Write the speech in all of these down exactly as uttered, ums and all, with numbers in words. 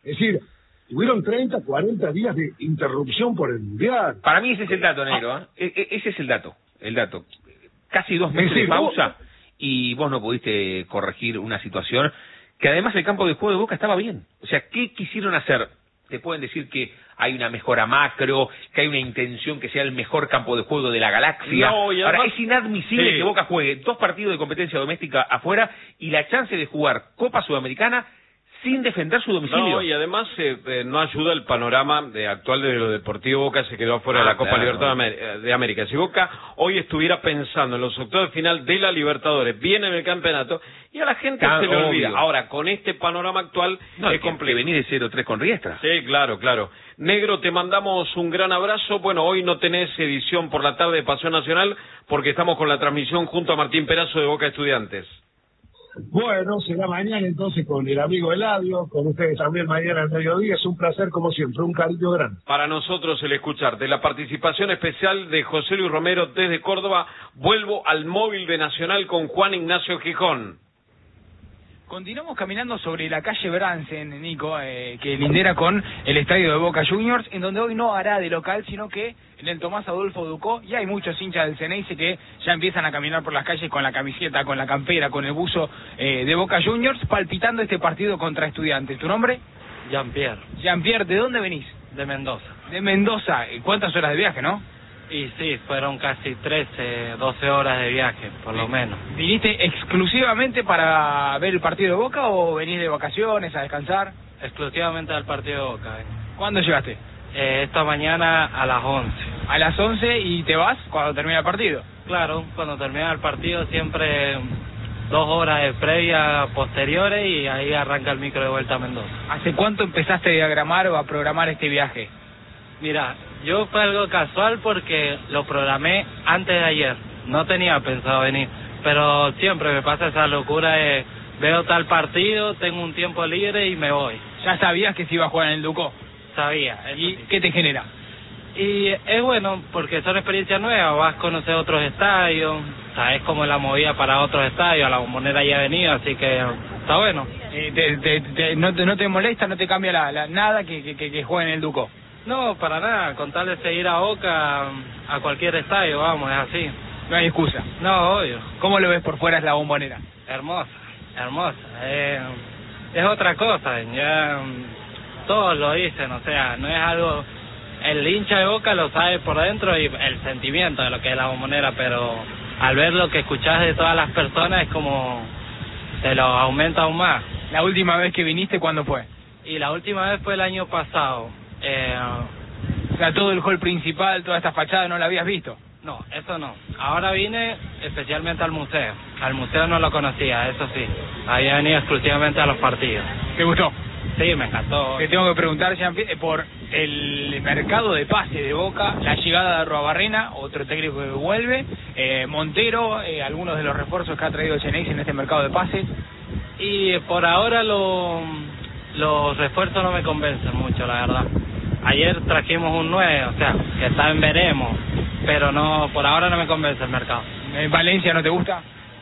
Es decir, tuvieron treinta, cuarenta días de interrupción por el Mundial. Para mí ese es el dato, negro, ¿eh? E -e ese es el dato, el dato. Casi dos meses es decir, de pausa vos... y vos no pudiste corregir una situación que además el campo de juego de Boca estaba bien. O sea, ¿qué quisieron hacer? Te pueden decir que hay una mejora macro, que hay una intención que sea el mejor campo de juego de la galaxia. No, y además... Ahora, es inadmisible sí. que Boca juegue dos partidos de competencia doméstica afuera y la chance de jugar Copa Sudamericana sin defender su domicilio. No, y además eh, eh, no ayuda el panorama de, actual de lo deportivo. Boca se quedó afuera ah, de la Copa claro. Libertadores de América. Si Boca hoy estuviera pensando en los octavos de final de la Libertadores, viene en el campeonato, y a la gente Tan se le olvida. Obvio. Ahora, con este panorama actual, no, es complejo. Venir de cero tres con Riestra. Sí, claro, claro. Negro, te mandamos un gran abrazo. Bueno, hoy no tenés edición por la tarde de Pasión Nacional, porque estamos con la transmisión junto a Martín Perazo de Boca Estudiantes. Bueno, será mañana entonces con el amigo Eladio, con ustedes también mañana al mediodía. Es un placer como siempre, un cariño grande. Para nosotros el escucharte. La participación especial de José Luis Romero desde Córdoba. Vuelvo al móvil de Nacional con Juan Ignacio Gijón. Continuamos caminando sobre la calle Bransen, Nico, eh, que lindera con el estadio de Boca Juniors, en donde hoy no hará de local, sino que en el Tomás Adolfo Ducó, y hay muchos hinchas del Ceneice que ya empiezan a caminar por las calles con la camiseta, con la campera, con el buzo eh, de Boca Juniors, palpitando este partido contra Estudiantes. ¿Tu nombre? Jean-Pierre. Jean-Pierre, ¿de dónde venís? De Mendoza. De Mendoza. ¿Cuántas horas de viaje, no? Y sí, fueron casi trece, doce horas de viaje, por lo menos. ¿Viniste exclusivamente para ver el partido de Boca o venís de vacaciones a descansar? Exclusivamente al partido de Boca. ¿eh? ¿Cuándo llegaste? Eh, esta mañana a las once. ¿A las once y te vas cuando termina el partido? Claro, cuando termina el partido siempre dos horas de previa posteriores y ahí arranca el micro de vuelta a Mendoza. ¿Hace cuánto empezaste a diagramar o a programar este viaje? Mira, yo fue algo casual porque lo programé antes de ayer. No tenía pensado venir, pero siempre me pasa esa locura de veo tal partido, tengo un tiempo libre y me voy. ¿Ya sabías que se iba a jugar en el Ducó? Sabía. ¿Y sí. qué te genera? Y es bueno porque son experiencias nuevas, vas a conocer otros estadios, sabes cómo es la movida para otros estadios, a La Bombonera ya he venido, así que está bueno. Eh, te, te, te, no, te, ¿No te molesta, no te cambia la, la, nada que, que, que juegue en el Ducó? No, para nada, con tal de seguir a Boca a cualquier estadio, vamos, es así. No hay excusa. No, obvio. ¿Cómo lo ves por fuera es La Bombonera? Hermosa, hermosa. Eh, es otra cosa, ya todos lo dicen, o sea, no es algo... El hincha de Boca lo sabe por dentro y el sentimiento de lo que es La Bombonera, pero al ver lo que escuchás de todas las personas es como... te lo aumenta aún más. ¿La última vez que viniste cuándo fue? Y la última vez fue el año pasado. Eh, o sea, todo el hall principal, toda esta fachada, ¿no la habías visto? No, eso no. Ahora vine especialmente al museo. Al museo no lo conocía, eso sí. Había venido exclusivamente a los partidos. ¿Te gustó? Sí, me encantó. Te tengo que preguntar, Jean-Pierre, por el mercado de pase de Boca, la llegada de Arruabarrena, otro técnico que vuelve, eh, Montero, eh, algunos de los refuerzos que ha traído el Ceneice en este mercado de pases. Y por ahora lo, los refuerzos no me convencen mucho, la verdad. Ayer trajimos un nueve, o sea, que está en veremos, pero no, por ahora no me convence el mercado. ¿En Valencia no te gusta?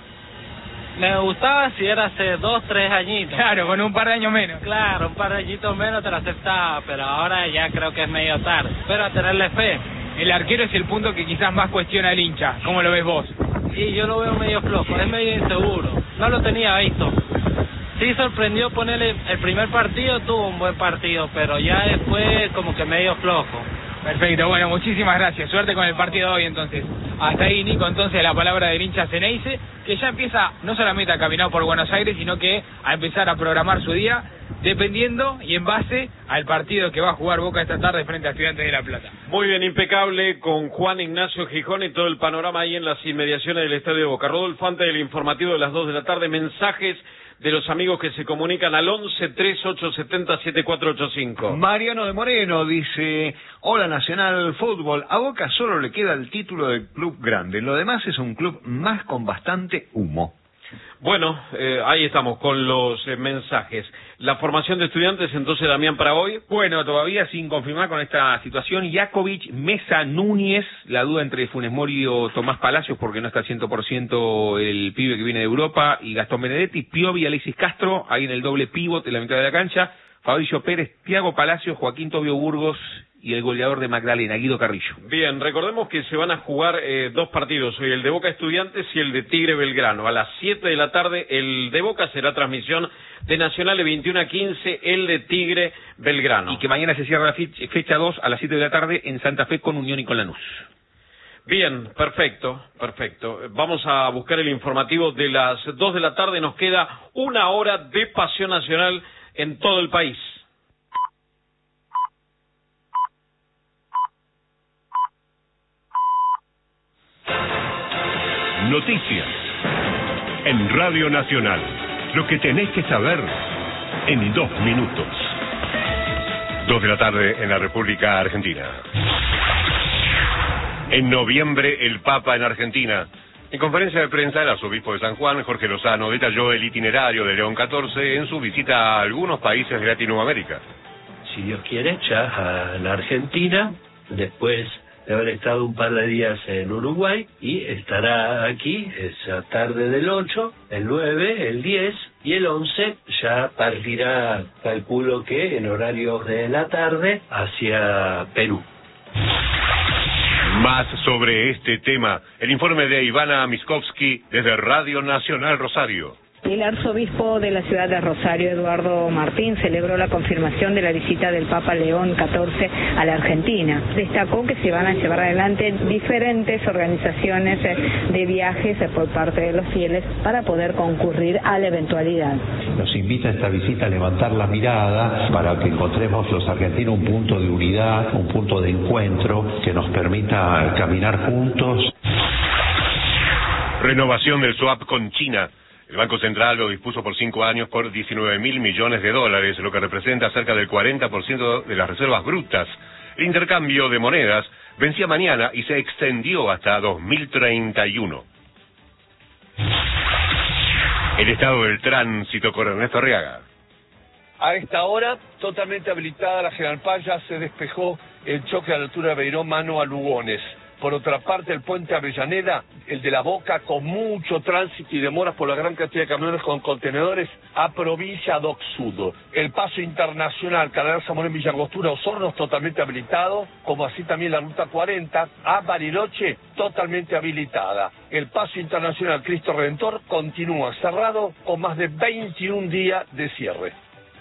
Me gustaba si era hace dos, tres añitos. Claro, con un par de años menos. Claro, un par de añitos menos te lo aceptaba, pero ahora ya creo que es medio tarde. Pero a tenerle fe. El arquero es el punto que quizás más cuestiona el hincha. ¿Cómo lo ves vos? Sí, yo lo veo medio flojo, es medio inseguro. No lo tenía visto. Sí sorprendió ponerle el primer partido, tuvo un buen partido, pero ya después como que medio flojo. Perfecto, bueno, muchísimas gracias. Suerte con el partido de hoy entonces. Hasta ahí, Nico, entonces la palabra del hincha Ceneice, que ya empieza no solamente a caminar por Buenos Aires, sino que a empezar a programar su día, dependiendo y en base al partido que va a jugar Boca esta tarde frente a Estudiantes de La Plata. Muy bien, impecable, con Juan Ignacio Gijón y todo el panorama ahí en las inmediaciones del Estadio de Boca. Rodolfo, antes del informativo de las dos de la tarde, mensajes de los amigos que se comunican al once, treinta y ocho, setenta, setenta y cuatro ochenta y cinco. Mariano de Moreno dice: hola Nacional Fútbol, a Boca solo le queda el título del club grande, lo demás es un club más con bastante humo. Bueno, eh, ahí estamos con los eh, mensajes. La formación de Estudiantes, entonces, Damián, para hoy. Bueno, todavía sin confirmar con esta situación. Jakovic, Mesa, Núñez, la duda entre Funes Mori o Tomás Palacios, porque no está al cien por ciento el pibe que viene de Europa, y Gastón Benedetti, Piovi, Alexis Castro, ahí en el doble pívot en la mitad de la cancha. Fabricio Pérez, Tiago Palacios, Joaquín Tobio Burgos y el goleador de Magdalena, Guido Carrillo. Bien, recordemos que se van a jugar eh, dos partidos hoy, el de Boca Estudiantes y el de Tigre Belgrano. A las siete de la tarde el de Boca será transmisión de Nacional, de veintiuno a quince el de Tigre Belgrano. Y que mañana se cierra la fecha dos a las siete de la tarde en Santa Fe con Unión y con Lanús. Bien, perfecto, perfecto. Vamos a buscar el informativo de las dos de la tarde. Nos queda una hora de pasión nacional en todo el país. Noticias en Radio Nacional. Lo que tenés que saber en dos minutos. Dos de la tarde en la República Argentina. En noviembre, el Papa en Argentina. En conferencia de prensa, el arzobispo de San Juan, Jorge Lozano, detalló el itinerario de León catorce en su visita a algunos países de Latinoamérica. Si Dios quiere, ya a la Argentina, después de haber estado un par de días en Uruguay, y estará aquí esa tarde del ocho, el nueve, el diez, y el once ya partirá, calculo que en horarios de la tarde, hacia Perú. Más sobre este tema, el informe de Ivana Miskovsky desde Radio Nacional Rosario. El arzobispo de la ciudad de Rosario, Eduardo Martín, celebró la confirmación de la visita del Papa León catorce a la Argentina. Destacó que se van a llevar adelante diferentes organizaciones de viajes por parte de los fieles para poder concurrir a la eventualidad. Nos invita esta visita a levantar la mirada para que encontremos los argentinos un punto de unidad, un punto de encuentro que nos permita caminar juntos. Renovación del swap con China. El Banco Central lo dispuso por cinco años por diecinueve mil millones de dólares, lo que representa cerca del cuarenta por ciento de las reservas brutas. El intercambio de monedas vencía mañana y se extendió hasta dos mil treinta y uno. El estado del tránsito con Ernesto Arriaga. A esta hora, totalmente habilitada la General Paz, ya se despejó el choque a la altura de Beiró, mano a Lugones. Por otra parte, el puente Avellaneda, el de la Boca, con mucho tránsito y demoras por la gran cantidad de camiones con contenedores, a Provincia Doc Sud. El paso internacional, Canal Zamorén, Villa Angostura, Osorno, totalmente habilitado, como así también la ruta cuarenta, a Bariloche, totalmente habilitada. El paso internacional Cristo Redentor continúa cerrado, con más de veintiún días de cierre.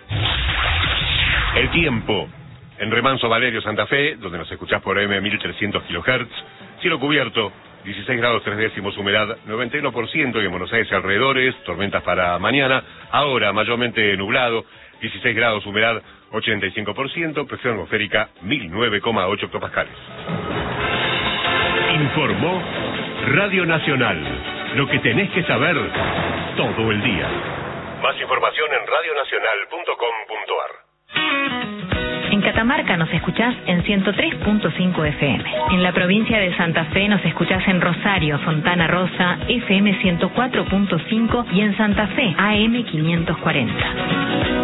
El tiempo. En Remanso Valerio, Santa Fe, donde nos escuchás por M mil trescientos kilohertz, cielo cubierto, dieciséis grados tres décimos, humedad noventa y uno por ciento, y en Buenos Aires y alrededores, tormentas para mañana, ahora mayormente nublado, dieciséis grados, humedad ochenta y cinco por ciento, presión atmosférica mil nueve coma ocho hectopascales. Informó Radio Nacional, lo que tenés que saber todo el día. Más información en radio nacional punto com punto ar. En Catamarca nos escuchás en ciento tres punto cinco F M. En la provincia de Santa Fe nos escuchás en Rosario, Fontana Rosa, F M ciento cuatro punto cinco y en Santa Fe, A M quinientos cuarenta.